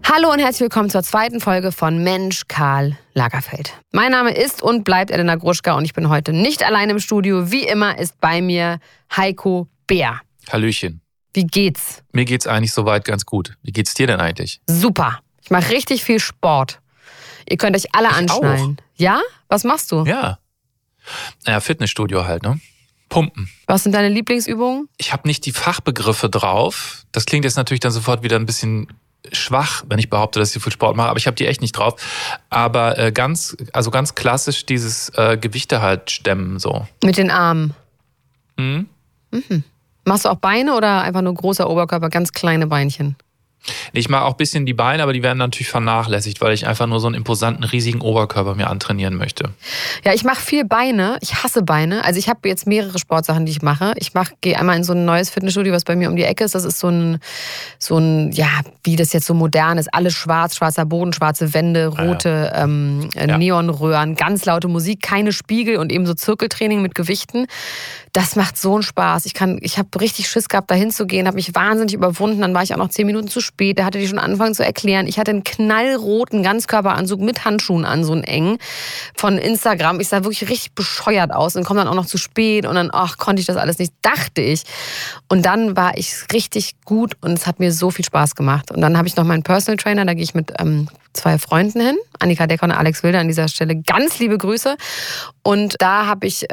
Hallo und herzlich willkommen zur zweiten Folge von Mensch Karl Lagerfeld. Mein Name ist und bleibt Elena Gruschka und ich bin heute nicht allein im Studio. Wie immer ist bei mir Heiko Bär. Hallöchen. Wie geht's? Mir geht's eigentlich soweit ganz gut. Wie geht's dir denn eigentlich? Super. Ich mache richtig viel Sport. Ihr könnt euch alle anschnallen. Auch. Ja? Was machst du? Ja. Naja, Fitnessstudio halt, ne? Pumpen. Was sind deine Lieblingsübungen? Ich habe nicht die Fachbegriffe drauf. Das klingt jetzt natürlich dann sofort wieder ein bisschen schwach, wenn ich behaupte, dass ich viel Sport mache, aber ich habe die echt nicht drauf. Aber ganz klassisch dieses Gewichte halt stemmen so. Mit den Armen. Mhm. Machst du auch Beine oder einfach nur großer Oberkörper, ganz kleine Beinchen? Ich mache auch ein bisschen die Beine, aber die werden natürlich vernachlässigt, weil ich einfach nur so einen imposanten, riesigen Oberkörper mir antrainieren möchte. Ja, ich mache viel Beine. Ich hasse Beine. Also ich habe jetzt mehrere Sportsachen, die ich mache. Gehe einmal in so ein neues Fitnessstudio, was bei mir um die Ecke ist. Das ist so ein, ja, wie das jetzt so modern ist. Alles schwarz, schwarzer Boden, schwarze Wände, rote Neonröhren, ganz laute Musik, keine Spiegel und eben so Zirkeltraining mit Gewichten. Das macht so einen Spaß. Ich habe richtig Schiss gehabt, da hinzugehen, habe mich wahnsinnig überwunden. Dann war ich auch noch 10 Minuten zu spät. Da hatte die schon angefangen zu erklären. Ich hatte einen knallroten Ganzkörperanzug mit Handschuhen an, so einen engen, von Instagram. Ich sah wirklich richtig bescheuert aus und komme dann auch noch zu spät und dann, konnte ich das alles nicht, dachte ich. Und dann war ich richtig gut und es hat mir so viel Spaß gemacht. Und dann habe ich noch meinen Personal Trainer, da gehe ich mit 2 Freunden hin, Annika Decker und Alex Wilder an dieser Stelle. Ganz liebe Grüße. Und da habe ich